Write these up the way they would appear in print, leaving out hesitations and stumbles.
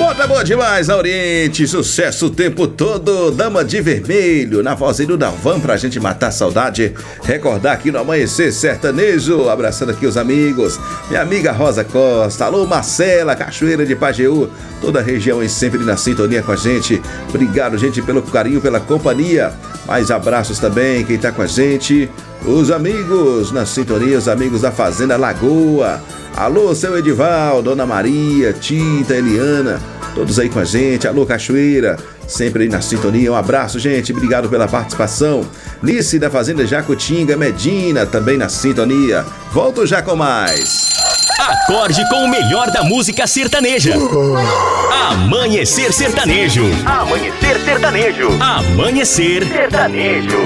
Moda boa demais na Oriente, sucesso o tempo todo. Dama de Vermelho, na voz do Dalvan, pra gente matar a saudade, recordar aqui no Amanhecer Sertanejo. Abraçando aqui os amigos, minha amiga Rosa Costa, alô Marcela, Cachoeira de Pajeú, toda a região aí sempre na sintonia com a gente. Obrigado, gente, pelo carinho, pela companhia. Mais abraços também, quem tá com a gente, os amigos na sintonia, os amigos da Fazenda Lagoa. Alô, seu Edival, Dona Maria, Tita, Eliana, todos aí com a gente. Alô, Cachoeira, sempre aí na sintonia. Um abraço, gente, obrigado pela participação. Nice da Fazenda Jacutinga, Medina, também na sintonia. Volto já com mais. Acorde com o melhor da música sertaneja. Amanhecer Sertanejo. Amanhecer Sertanejo. Amanhecer Sertanejo.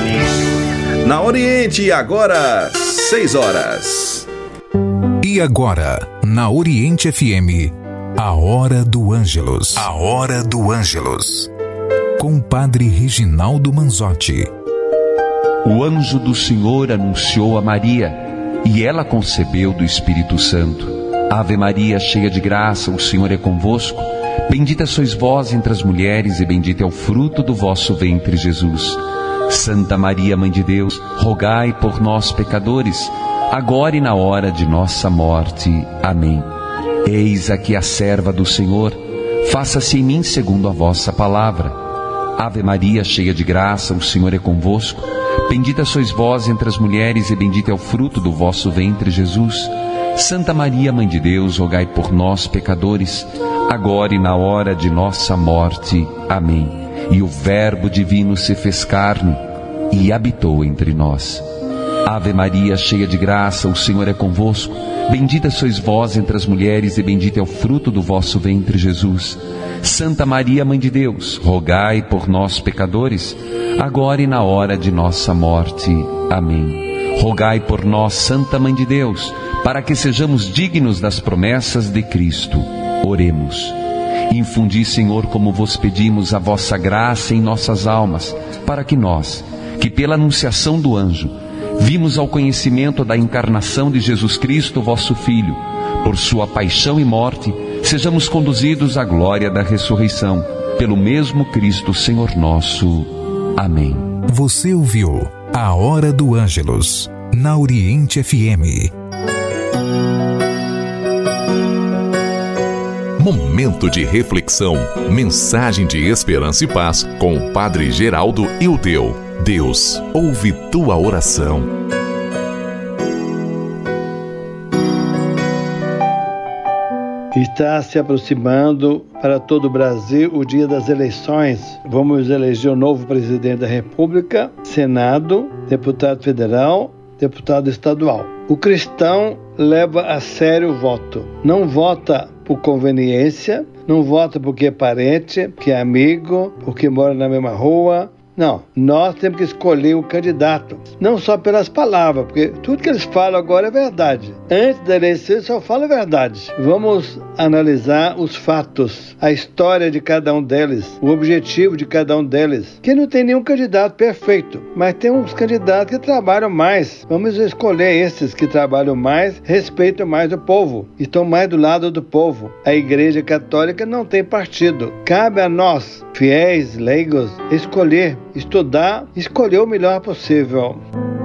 Na Oriente, agora 6 horas. E agora, na Oriente FM, a Hora do Ângelus. A Hora do Ângelus. Com o Padre Reginaldo Manzotti. O anjo do Senhor anunciou a Maria, e ela concebeu do Espírito Santo. Ave Maria, cheia de graça, o Senhor é convosco. Bendita sois vós entre as mulheres, e bendito é o fruto do vosso ventre, Jesus. Santa Maria, Mãe de Deus, rogai por nós, pecadores, agora e na hora de nossa morte. Amém. Eis aqui a serva do Senhor, faça-se em mim segundo a vossa palavra. Ave Maria, cheia de graça, o Senhor é convosco. Bendita sois vós entre as mulheres, e bendito é o fruto do vosso ventre, Jesus. Santa Maria, Mãe de Deus, rogai por nós, pecadores, agora e na hora de nossa morte. Amém. E o Verbo divino se fez carne e habitou entre nós. Ave Maria, cheia de graça, o Senhor é convosco. Bendita sois vós entre as mulheres, e bendito é o fruto do vosso ventre, Jesus. Santa Maria, Mãe de Deus, rogai por nós, pecadores, agora e na hora de nossa morte. Amém. Rogai por nós, Santa Mãe de Deus, para que sejamos dignos das promessas de Cristo. Oremos. Infundi, Senhor, como vos pedimos, a vossa graça em nossas almas, para que nós, que pela anunciação do anjo vimos ao conhecimento da encarnação de Jesus Cristo, vosso Filho, por sua paixão e morte, sejamos conduzidos à glória da ressurreição, pelo mesmo Cristo, Senhor nosso. Amém. Você ouviu a Hora do Ângelus, na Oriente FM. Momento de reflexão, mensagem de esperança e paz com o Padre Geraldo Ildeu. Deus ouve tua oração. Está se aproximando para todo o Brasil o dia das eleições. Vamos eleger o novo presidente da República, Senado, deputado federal, deputado estadual. O cristão leva a sério o voto. Não vota por conveniência, não vota porque é parente, porque é amigo, porque mora na mesma rua. Não, nós temos que escolher o candidato, não só pelas palavras, porque tudo que eles falam agora é verdade. Antes da eleição, eles só falam a verdade. Vamos analisar os fatos, a história de cada um deles, o objetivo de cada um deles. Que não tem nenhum candidato perfeito, mas tem uns candidatos que trabalham mais. Vamos escolher esses que trabalham mais, respeitam mais o povo, estão mais do lado do povo. A Igreja Católica não tem partido. Cabe a nós, fiéis, leigos, escolher, estudar, escolher o melhor possível.